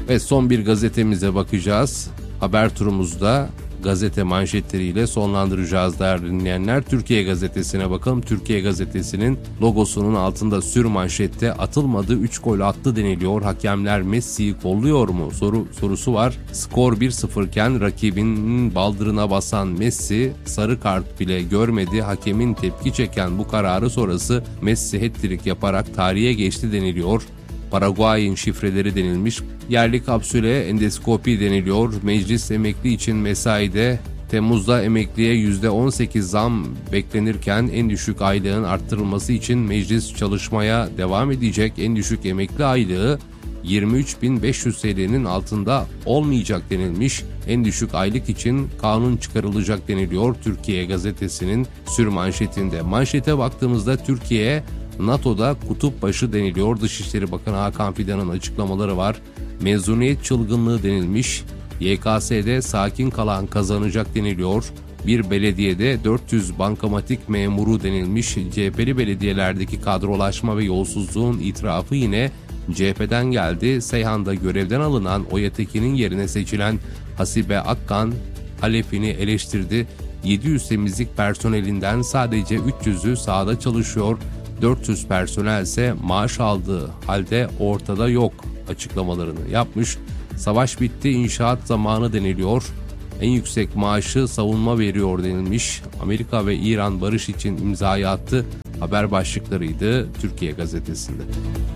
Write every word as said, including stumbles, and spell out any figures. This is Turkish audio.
Ve son bir gazetemize bakacağız. Haber turumuzda gazete manşetleriyle sonlandıracağız değerli dinleyenler. Türkiye Gazetesi'ne bakalım. Türkiye Gazetesi'nin logosunun altında sür manşette atılmadı üç gol attı deniliyor. Hakemler Messi'yi kolluyor mu? Soru sorusu var. Skor bir sıfır iken rakibinin baldırına basan Messi sarı kart bile görmedi. Hakemin tepki çeken bu kararı sonrası Messi hat-trick yaparak tarihe geçti deniliyor. Paraguay'ın şifreleri denilmiş. Yerli kapsüle endoskopi deniliyor. Meclis emekli için mesaide. Temmuz'da emekliye yüzde on sekiz zam beklenirken en düşük aylığın arttırılması için meclis çalışmaya devam edecek. En düşük emekli aylığı yirmi üç bin beş yüz T L'nin altında olmayacak denilmiş. En düşük aylık için kanun çıkarılacak deniliyor Türkiye Gazetesi'nin sür manşetinde. Manşete baktığımızda Türkiye NATO'da kutup başı deniliyor. Dışişleri Bakanı Hakan Fidan'ın açıklamaları var. Mezuniyet çılgınlığı denilmiş. Y K S'de sakin kalan kazanacak deniliyor. Bir belediyede dört yüz bankamatik memuru denilmiş. C H P'li belediyelerdeki kadrolaşma ve yolsuzluğun itirafı yine C H P'den geldi. Seyhan'da görevden alınan Oya Tekin'in yerine seçilen Hasibe Akkan Halep'ini eleştirdi. yedi yüz temizlik personelinden sadece üç yüzü sahada çalışıyor. dört yüz personel ise maaş aldığı halde ortada yok açıklamalarını yapmış. Savaş bitti, inşaat zamanı deniliyor. En yüksek maaşı savunma veriyor denilmiş. Amerika ve İran barış için imzayı attı. Haber başlıklarıydı Türkiye Gazetesi'nde.